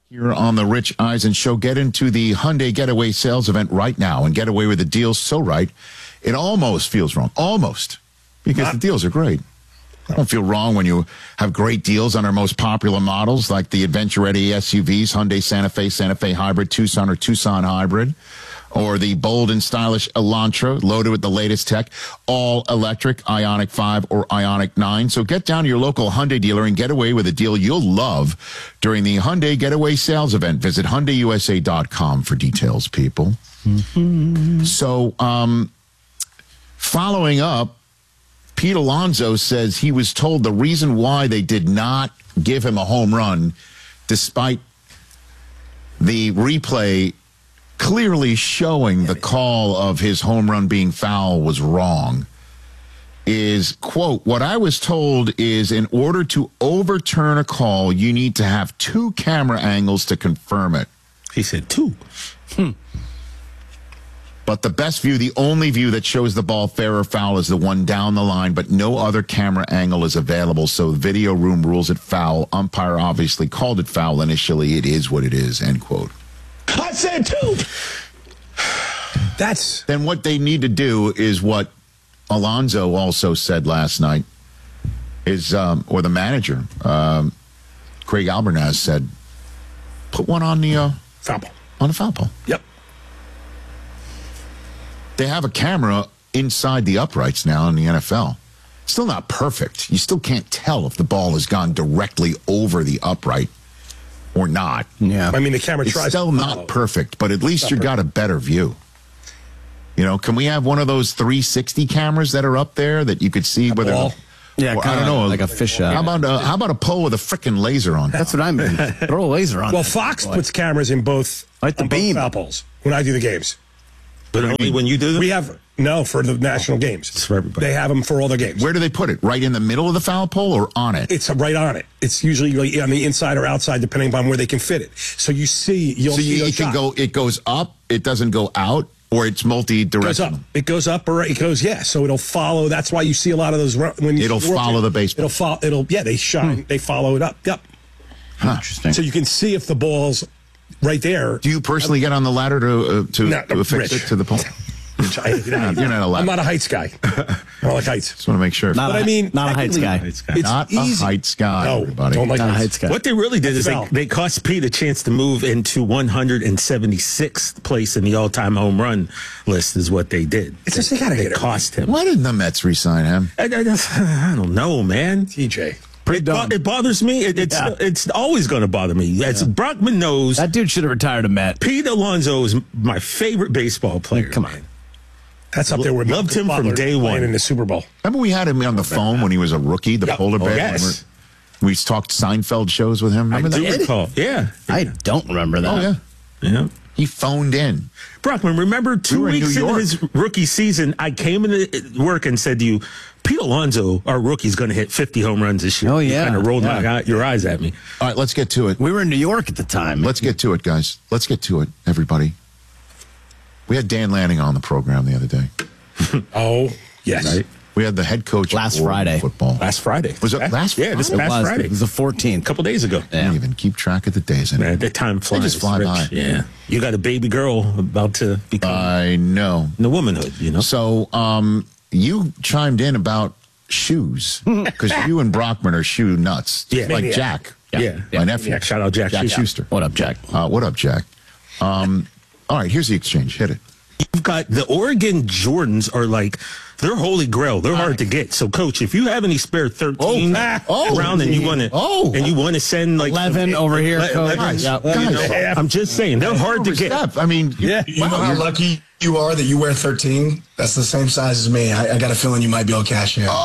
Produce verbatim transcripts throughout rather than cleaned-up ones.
Here on the Rich Eisen Show, get into the Hyundai Getaway sales event right now and get away with the deals so right, it almost feels wrong. Almost. Because Not- the deals are great. I don't feel wrong when you have great deals on our most popular models like the adventure-ready S U Vs, Hyundai Santa Fe, Santa Fe Hybrid, Tucson or Tucson Hybrid, or the bold and stylish Elantra, loaded with the latest tech, all-electric Ioniq five or Ioniq nine. So get down to your local Hyundai dealer and get away with a deal you'll love during the Hyundai Getaway sales event. Visit Hyundai U S A dot com for details, people. Mm-hmm. So, um, following up, Pete Alonso says he was told the reason why they did not give him a home run, despite the replay clearly showing the call of his home run being foul was wrong, is, quote, what I was told is in order to overturn a call, you need to have two camera angles to confirm it. He said two. Hmm. But the best view, the only view that shows the ball fair or foul is the one down the line, but no other camera angle is available, so the video room rules it foul. Umpire obviously called it foul initially. It is what it is, end quote. I said two. That's... Then what they need to do is what Alonso also said last night, is, um, or the manager, um, Craig Albernaz said, put one on the... Uh, foul ball. On the foul ball. Yep. They have a camera inside the uprights now in the N F L. Still not perfect. You still can't tell if the ball has gone directly over the upright or not. Yeah. I mean, the camera it's tries still to not perfect, but at least you got a better view. You know, can we have one of those three sixty cameras that are up there that you could see whether... Ball. Yeah, or, I don't know, like a fish eye. How about a, how about a pole with a frickin' laser on? That's what I mean. Throw a laser on. Well, Fox puts cameras in both, like the on beam. both foul poles when I do the games. But only when you do them? We have, no, for the national games. It's for everybody. They have them for all their games. Where do they put it? Right in the middle of the foul pole or on it? It's right on it. It's usually like on the inside or outside, depending upon where they can fit it. So you see, you'll so you, see you can go, it goes up, it doesn't go out, or it's multi-directional? It goes up. It goes up or it goes, yeah. So it'll follow. That's why you see a lot of those. When you it'll follow the baseball. It'll follow. It'll, yeah, they shine. Hmm. They follow it up. Yep. Huh. Interesting. So you can see if the ball's right there. Do you personally get on the ladder to uh, to, no, to affix Rich. it to the pole? You're not, you're not allowed. I'm not a heights guy. I don't like heights. Just want to make sure. Not but a, I mean, not a heights guy. It's not easy. a heights guy. No, everybody. don't like not heights. a heights guy. What they really did is they, they cost Pete a chance to move into one hundred seventy-sixth place in the all-time home run list is what they did. It's just they got to get it. cost him. Why didn't the Mets re-sign him? I, I, I don't know, man. T J. It, bo- it bothers me. It, it's Yeah. it's always going to bother me. As Yeah. Brockman knows, That dude should have retired a Met. Pete Alonso is my favorite baseball player. Come on. man. That's up there with Loved him from day playing one. in the Super Bowl. Remember we had him on the phone when he was a rookie, the Yep. polar bear? Oh, yes. We talked Seinfeld shows with him. Remember I do that? recall. Yeah. I don't remember that. Oh, yeah. Yeah. He phoned in. Brockman, remember two We were in weeks New into York. his rookie season, I came into work and said to you, Pete Alonso, our rookie, is going to hit fifty home runs this year. Oh, yeah. You kind of rolled Yeah. my, your eyes at me. All right, let's get to it. We were in New York at the time. Let's get to it, guys. Let's get to it, everybody. We had Dan Lanning on the program the other day. Oh, yes. Right. We had the head coach of Last Oregon Friday. football. Last Friday. Was it last Yeah, this Friday? it past was. Friday. It was the fourteenth. A couple days ago. I don't even keep track of the days anymore. Man, that time flies. just fly Rich. by. Yeah. You got a baby girl about to become I know. the womanhood, you know? So um, you chimed in about shoes because you and Brockman are shoe nuts. Yeah. Like Yeah. Jack. Yeah. My nephew. Yeah, shout out Jack Jack Schuster. Schuster. What up, Jack? Uh, what up, Jack? Um, all right, here's the exchange. Hit it. You've got the Oregon Jordans are like, they're holy grail. They're hard to get. So, Coach, if you have any spare thirteen Oh, oh, around and you want to oh. and you want to send like eleven over here, le- Coach. eleven, Yep. you know, Guys. I'm just saying they're hard to get. Overstep. I mean, Yeah. You know how lucky you are that you wear thirteen? That's the same size as me. I, I got a feeling you might be able to cash in.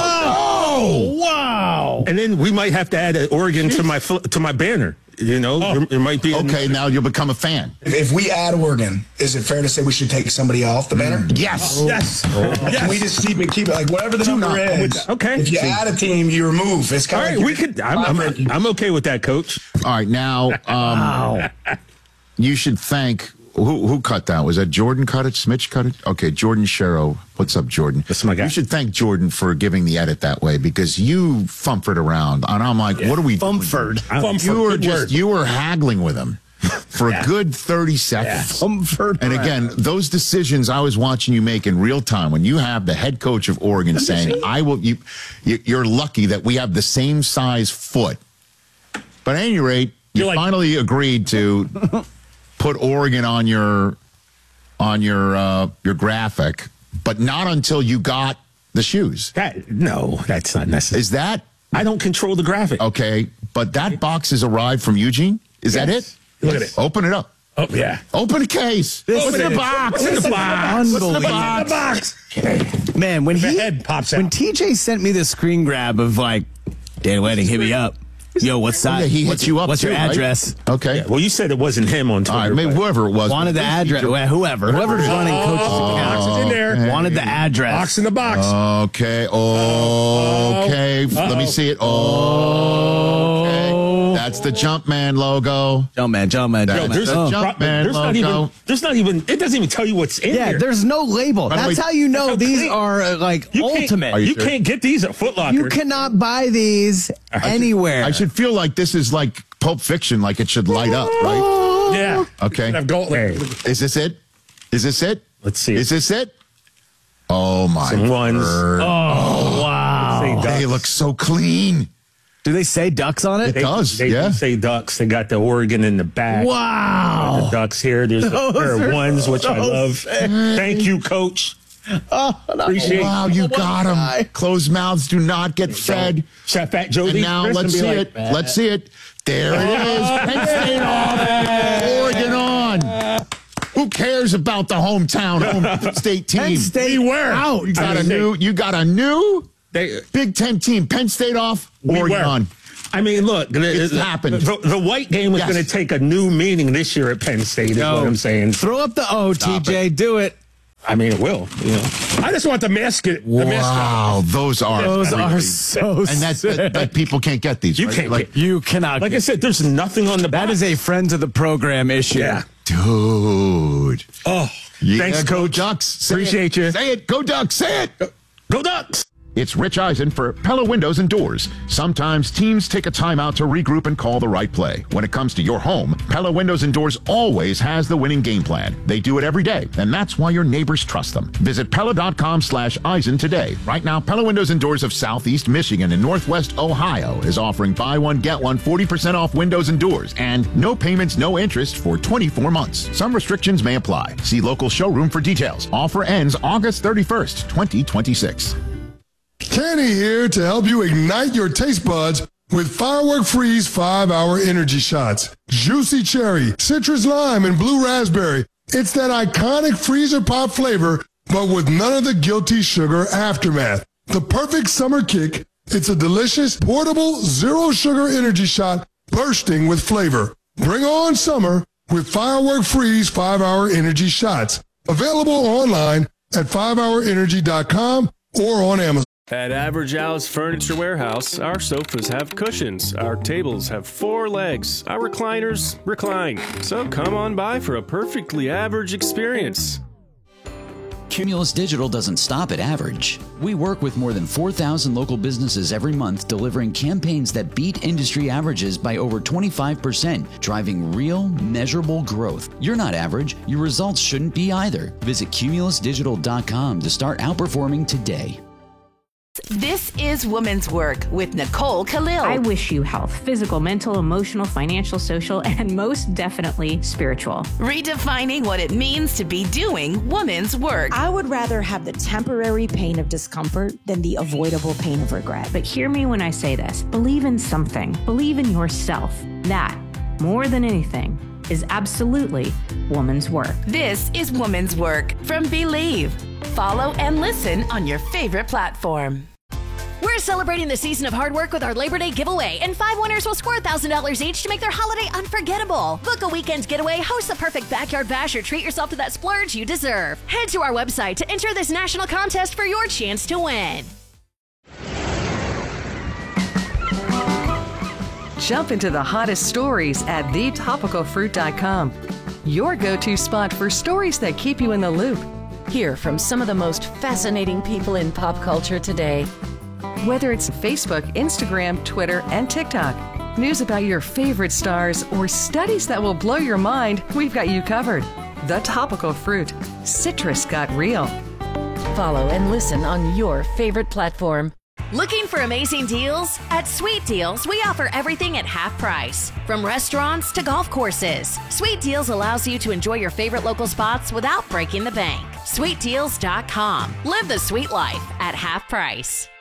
Oh, wow. And then we might have to add an Oregon to my fl- to my banner. You know, there, there might be. okay, now you'll become a fan. If, if we add Oregon, is it fair to say we should take somebody off the banner? Yes. Yes. Can we just keep it, keep it like whatever the number not. is? Okay. If you add a team, you remove. It's All kind right, of we could. I'm, I'm, I'm okay with that, Coach. All right, now um, you should thank who who cut that? Was that Jordan cut it? Smitch cut it? Okay, Jordan Sharrow. What's up, Jordan? That's my guy. You should thank Jordan for giving the edit that way because you fumfered around, and I'm like, what are we doing? Fumford. Fumford, You were good just word. you were haggling with him for Yeah. a good thirty seconds. Fumford. And again, those decisions I was watching you make in real time when you have the head coach of Oregon saying, "I will." You, you- you're lucky that we have the same size foot. But at any rate, you You're like- finally agreed to put Oregon on your on your uh, your graphic, but not until you got the shoes. That, no, that's not necessary. Is that I don't control the graphic. okay? But that box has arrived from Eugene. Is that Yes. it? Look at it. Open it up. Oh, yeah. Open the case. This What's is in the it. box? What's in the box? What's in the What's box? in the box? Man, when The he head pops out. when T J sent me the screen grab of like, Dan Wedding, hit me up. Yo, what's that? Yeah, he hit what's, you up. What's your too, right? address? Okay. Yeah, well, you said it wasn't him on All Twitter. right, maybe but- whoever it was. Wanted the but at least address. you- Well, whoever, whoever's running coach's account. Box is in there. Wanted the address. Box in the box. Okay. Okay. Let me see it. Okay. That's the Jumpman logo. Jumpman, Jumpman, Yo, Jumpman. there's a Oh. jump- Bro, Jumpman there's not even. logo. There's not even. It doesn't even tell you what's in Yeah, there. there's no label. By the That's way- how you know That's how these clean- are uh, like you can't- ultimate. Are You, you serious? can't get these at Foot Locker. You cannot buy these anywhere. I should feel like this is like Pulp Fiction, like it should light up, right? Yeah. Okay. Have gold. Hey. Is this it? Is this it? Let's see. Is this it? Oh my Some ones. word. Oh, wow. Say ducks. They look so clean. Do they say ducks on it? It does, They yeah. do say ducks. They got the Oregon in the back. Wow. The ducks here. There's a Those pair are of ones, which I so love. sick. Thank you, Coach. Appreciate Wow, you got guy. them. Closed mouths do not get fed. Chef Fat Joe And Lee now Chris let's and see be like, it. Let's see it. There it is. Penn State off. Oregon on. Who cares about the hometown home state team? Penn State Beware. out. You got I a mean, new. You got a new They, Big Ten team. Penn State off. Oregon Beware. on. I mean, look, the, It's the, happened. The, the white game is Yes. going to take a new meaning this year at Penn State, is Yo, what I'm saying. Throw up the O, Stop T J. Do it. I mean, it will. You know. I just want the mascot. The mascot. Wow, those are Those really- are so and that's sick. that, that people can't get these. You right? can't like, get- You cannot. Like I said, there's nothing on the that box. is a friends of the program issue. Yeah. dude. Oh. Yeah, Thanks, go Coach. Ducks. Say Appreciate it. you. Say it. Go Ducks. Say it. Go Ducks! It's Rich Eisen for Pella Windows and Doors. Sometimes teams take a timeout to regroup and call the right play. When it comes to your home, Pella Windows and Doors always has the winning game plan. They do it every day, and that's why your neighbors trust them. Visit Pella.com slash Eisen today. Right now, Pella Windows and Doors of Southeast Michigan and Northwest Ohio is offering buy one, get one forty percent off windows and doors, and no payments, no interest for twenty-four months. Some restrictions may apply. See local showroom for details. Offer ends August thirty-first, twenty twenty-six. Kenny here to help you ignite your taste buds with Firework Freeze five hour energy shots. Juicy cherry, citrus lime, and blue raspberry. It's that iconic freezer pop flavor, but with none of the guilty sugar aftermath. The perfect summer kick. It's a delicious, portable, zero sugar energy shot bursting with flavor. Bring on summer with Firework Freeze five hour energy shots. Available online at five hour energy dot com or on Amazon. At Average Al's Furniture Warehouse, our sofas have cushions, our tables have four legs, our recliners recline. So come on by for a perfectly average experience. Cumulus Digital doesn't stop at average. We work with more than four thousand local businesses every month, delivering campaigns that beat industry averages by over twenty-five percent, driving real, measurable growth. You're not average. Your results shouldn't be either. Visit cumulus digital dot com to start outperforming today. This is Women's Work with Nicole Khalil. I wish you health, physical, mental, emotional, financial, social, and most definitely spiritual. Redefining what it means to be doing women's work. I would rather have the temporary pain of discomfort than the avoidable pain of regret. But hear me when I say this. Believe in something. Believe in yourself. That, more than anything, is absolutely woman's work. This is Women's Work from Believe. Follow and listen on your favorite platform. We're celebrating the season of hard work with our Labor Day giveaway, and five winners will score one thousand dollars each to make their holiday unforgettable. Book a weekend getaway, host the perfect backyard bash, or treat yourself to that splurge you deserve. Head to our website to enter this national contest for your chance to win. Jump into the hottest stories at the topical fruit dot com. your go-to spot for stories that keep you in the loop. Hear from some of the most fascinating people in pop culture today. Whether it's Facebook, Instagram, Twitter, and TikTok, news about your favorite stars, or studies that will blow your mind, we've got you covered. The Topical Fruit. Citrus got real. Follow and listen on your favorite platform. Looking for amazing deals? At Sweet Deals, we offer everything at half price. From restaurants to golf courses, Sweet Deals allows you to enjoy your favorite local spots without breaking the bank. sweet deals dot com. Live the sweet life at half price.